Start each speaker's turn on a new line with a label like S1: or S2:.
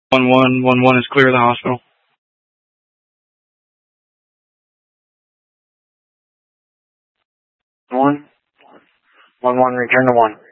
S1: 1111 is clear of the hospital.
S2: 111, return to 1.